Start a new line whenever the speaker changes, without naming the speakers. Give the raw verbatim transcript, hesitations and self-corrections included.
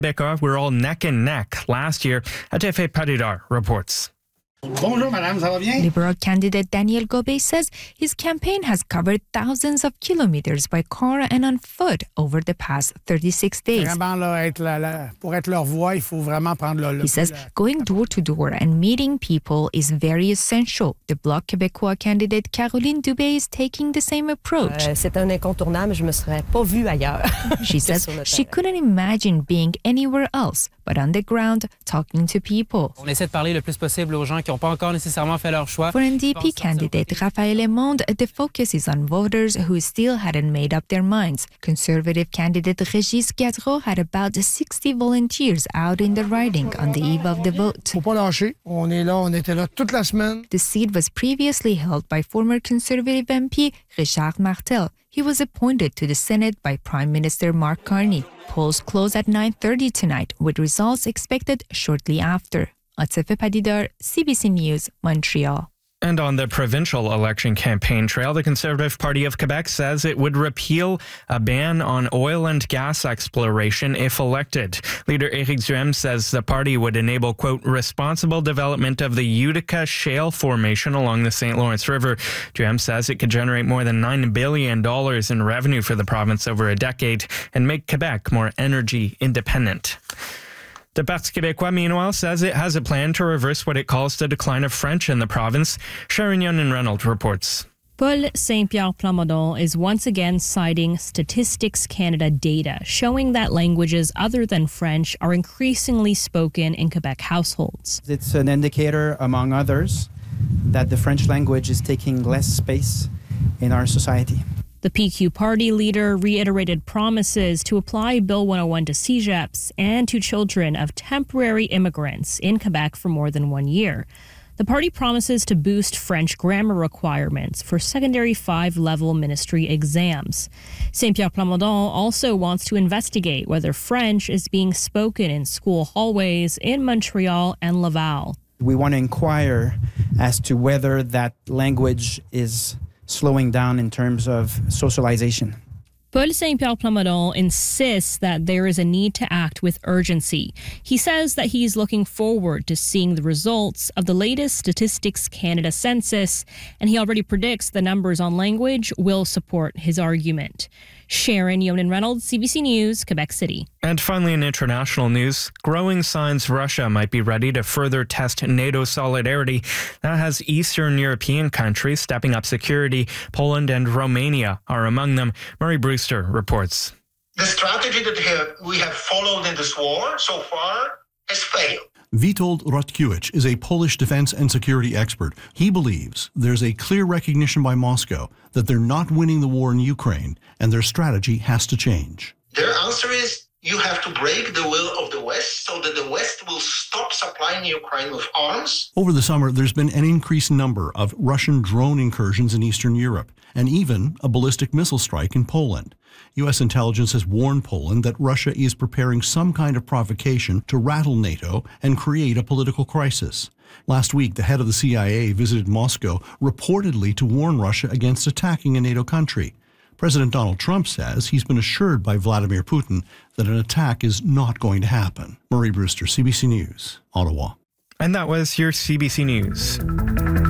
Québécois were all neck and neck last year. Atefe Padidar reports.
Bonjour, madame, ça va bien?
Liberal candidate Daniel Gobet says his campaign has covered thousands of kilometers by car and on foot over the past thirty-six days.
Vraiment, là, être la, la, pour être leur voix, il faut vraiment prendre le...
He says going door to door and meeting people is very essential. The Bloc Québécois candidate Caroline Dubé is taking the same approach.
Euh, c'est un incontournable, je me serais pas vue ailleurs.
She says she couldn't imagine being anywhere else but on the ground talking to people.
On essaie de parler le plus possible aux gens qui n'ont pas encore nécessairement fait leur choix.
For N D P candidate Raphaël Lemonde, the focus is on voters who still hadn't made up their minds. Conservative candidate Régis Gadreau had about sixty volunteers out in the riding on the eve of the vote.
Faut pas lâcher. On est là, on était là toute la semaine.
The seat was previously held by former Conservative M P Richard Martel. He was appointed to the Senate by Prime Minister Mark Carney. Polls close at nine thirty tonight, with results expected shortly after. Atefe Padidar, C B C News, Montreal.
And on the provincial election campaign trail, the Conservative Party of Quebec says it would repeal a ban on oil and gas exploration if elected. Leader Éric Duhem says the party would enable, quote, responsible development of the Utica Shale Formation along the Saint Lawrence River. Duhem says it could generate more than nine billion dollars in revenue for the province over a decade and make Quebec more energy independent. The Parti québécois, meanwhile, says it has a plan to reverse what it calls the decline of French in the province. Sharon Yonan-Reynolds reports.
Paul Saint-Pierre Plamondon is once again citing Statistics Canada data showing that languages other than French are increasingly spoken in Quebec households.
It's an indicator, among others, that the French language is taking less space in our society.
The P Q party leader reiterated promises to apply Bill one oh one to C G E Ps and to children of temporary immigrants in Quebec for more than one year. The party promises to boost French grammar requirements for secondary five-level ministry exams. Saint-Pierre Plamondon also wants to investigate whether French is being spoken in school hallways in Montreal and Laval.
We want to inquire as to whether that language is slowing down in terms of socialization.
Paul Saint-Pierre Plamondon insists that there is a need to act with urgency. He says that he's looking forward to seeing the results of the latest Statistics Canada census, and he already predicts the numbers on language will support his argument. Sharon Yonan-Reynolds, C B C News, Quebec City.
And finally, in international news, growing signs Russia might be ready to further test NATO solidarity. That has Eastern European countries stepping up security. Poland and Romania are among them. Murray Brewster reports.
The strategy that we have followed in this war so far has failed.
Witold Rotkiewicz is a Polish defense and security expert. He believes there's a clear recognition by Moscow that they're not winning the war in Ukraine and their strategy has to change.
Their answer is you have to break the will of the West so that the West will stop supplying Ukraine with arms.
Over the summer, there's been an increased number of Russian drone incursions in Eastern Europe and even a ballistic missile strike in Poland. U S intelligence has warned Poland that Russia is preparing some kind of provocation to rattle NATO and create a political crisis. Last week, the head of the C I A visited Moscow reportedly to warn Russia against attacking a NATO country. President Donald Trump says he's been assured by Vladimir Putin that an attack is not going to happen. Murray Brewster, C B C News, Ottawa.
And that was your C B C News.